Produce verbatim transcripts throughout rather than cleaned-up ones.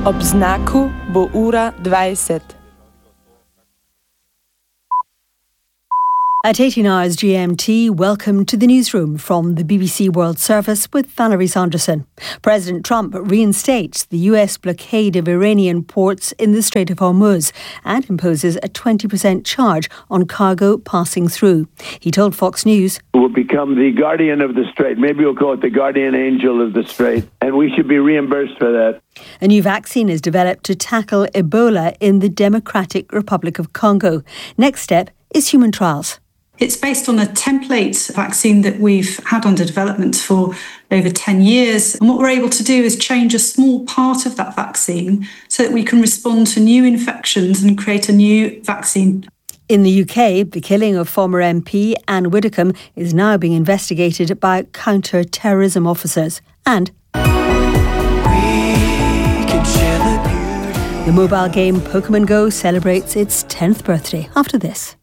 Ob znaku bo ura dvajset. At eighteen hours G M T, welcome to the newsroom from the B B C World Service with Valerie Saunderson. President Trump reinstates the U S blockade of Iranian ports in the Strait of Hormuz and imposes a twenty percent charge on cargo passing through. He told Fox News, "We'll become the guardian of the Strait. Maybe we'll call it the guardian angel of the Strait, and we should be reimbursed for that." A new vaccine is developed to tackle Ebola in the Democratic Republic of Congo. Next step is human trials. It's based on a template vaccine that we've had under development for over ten years. And what we're able to do is change a small part of that vaccine so that we can respond to new infections and create a new vaccine. In the U K, the killing of former M P Anne Widdecombe is now being investigated by counter-terrorism officers. And the mobile game Pokemon Go celebrates its tenth birthday. After this.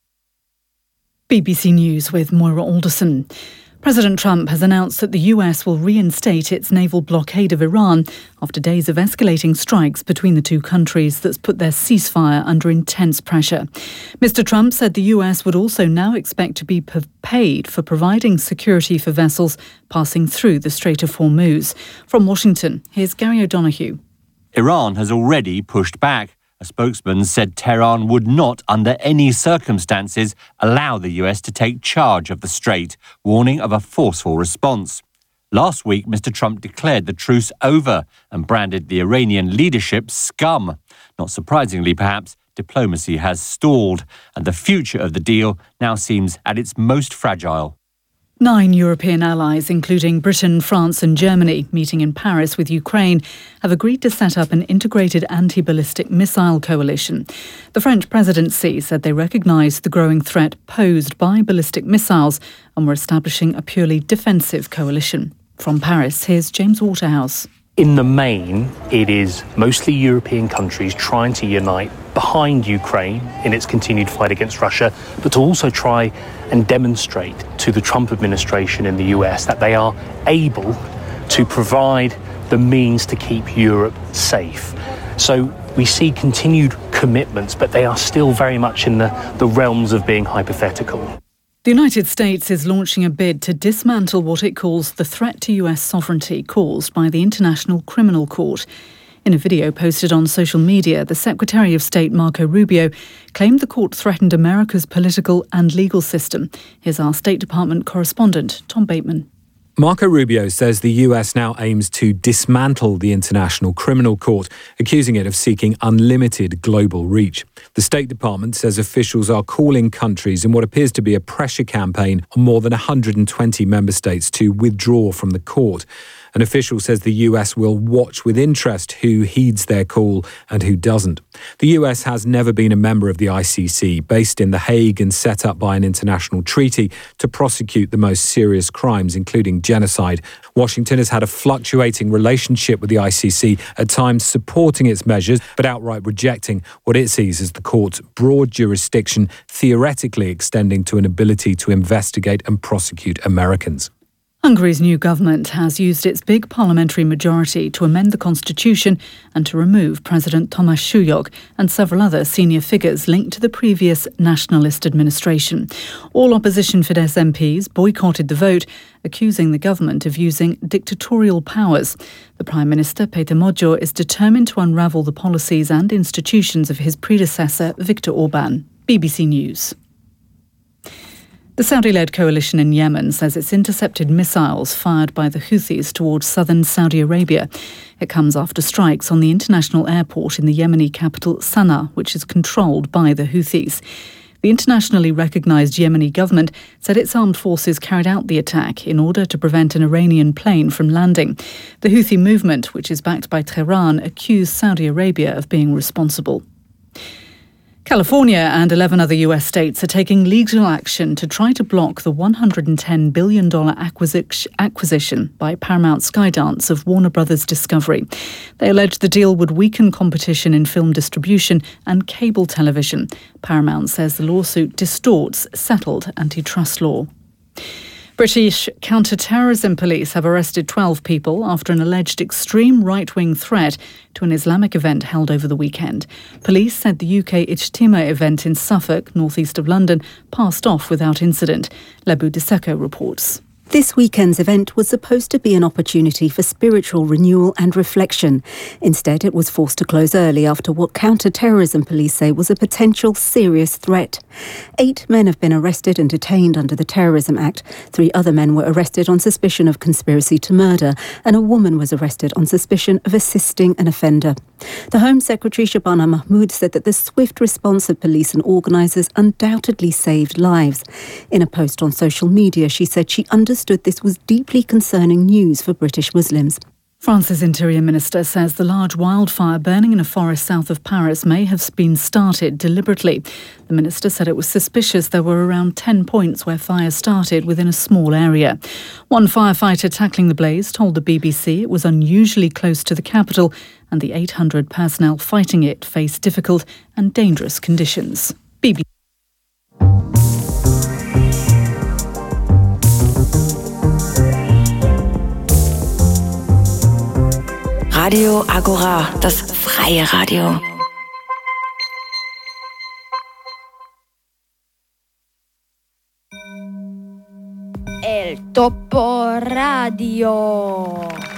B B C News with Moira Alderson. President Trump has announced that the U S will reinstate its naval blockade of Iran after days of escalating strikes between the two countries that's put their ceasefire under intense pressure. Mister Trump said the U S would also now expect to be paid for providing security for vessels passing through the Strait of Hormuz. From Washington, here's Gary O'Donoghue. Iran has already pushed back. A spokesman said Tehran would not, under any circumstances, allow the U S to take charge of the strait, warning of a forceful response. Last week, Mister Trump declared the truce over and branded the Iranian leadership scum. Not surprisingly, perhaps, diplomacy has stalled, and the future of the deal now seems at its most fragile. Nine European allies, including Britain, France and Germany, meeting in Paris with Ukraine, have agreed to set up an integrated anti-ballistic missile coalition. The French presidency said they recognise the growing threat posed by ballistic missiles and were establishing a purely defensive coalition. From Paris, here's James Waterhouse. In the main, it is mostly European countries trying to unite behind Ukraine in its continued fight against Russia, but to also try and demonstrate to the Trump administration in the U S that they are able to provide the means to keep Europe safe. So we see continued commitments, but they are still very much in the, the realms of being hypothetical. The United States is launching a bid to dismantle what it calls the threat to U S sovereignty caused by the International Criminal Court. In a video posted on social media, the Secretary of State Marco Rubio claimed the court threatened America's political and legal system. Here's our State Department correspondent, Tom Bateman. Marco Rubio says the U S now aims to dismantle the International Criminal Court, accusing it of seeking unlimited global reach. The State Department says officials are calling countries in what appears to be a pressure campaign on more than one hundred twenty member states to withdraw from the court. An official says the U S will watch with interest who heeds their call and who doesn't. The U S has never been a member of the I C C, based in The Hague and set up by an international treaty to prosecute the most serious crimes, including genocide. Washington has had a fluctuating relationship with the I C C, at times supporting its measures, but outright rejecting what it sees as the court's broad jurisdiction, theoretically extending to an ability to investigate and prosecute Americans. Hungary's new government has used its big parliamentary majority to amend the constitution and to remove President Tamás Súlyog and several other senior figures linked to the previous nationalist administration. All opposition Fidesz M Ps boycotted the vote, accusing the government of using dictatorial powers. The Prime Minister, Peter Magyar, is determined to unravel the policies and institutions of his predecessor, Viktor Orbán. B B C News. The Saudi-led coalition in Yemen says it's intercepted missiles fired by the Houthis towards southern Saudi Arabia. It comes after strikes on the international airport in the Yemeni capital Sana'a, which is controlled by the Houthis. The internationally recognised Yemeni government said its armed forces carried out the attack in order to prevent an Iranian plane from landing. The Houthi movement, which is backed by Tehran, accused Saudi Arabia of being responsible. California and eleven other U S states are taking legal action to try to block the one hundred ten billion dollars acquisition by Paramount Skydance of Warner Brothers Discovery. They allege the deal would weaken competition in film distribution and cable television. Paramount says the lawsuit distorts settled antitrust law. British counter-terrorism police have arrested twelve people after an alleged extreme right-wing threat to an Islamic event held over the weekend. Police said the U K Ijtima event in Suffolk, northeast of London, passed off without incident. Lebu Diseko reports. This weekend's event was supposed to be an opportunity for spiritual renewal and reflection. Instead, it was forced to close early after what counter-terrorism police say was a potential serious threat. Eight men have been arrested and detained under the Terrorism Act. Three other men were arrested on suspicion of conspiracy to murder, and a woman was arrested on suspicion of assisting an offender. The Home Secretary Shabana Mahmood said that the swift response of police and organisers undoubtedly saved lives. In a post on social media, she said she understood this was deeply concerning news for British Muslims. France's Interior Minister says the large wildfire burning in a forest south of Paris may have been started deliberately. The minister said it was suspicious there were around ten points where fires started within a small area. One firefighter tackling the blaze told the B B C it was unusually close to the capital and the eight hundred personnel fighting it faced difficult and dangerous conditions. B B C Radio Agora, das freie Radio. El Topo Radio.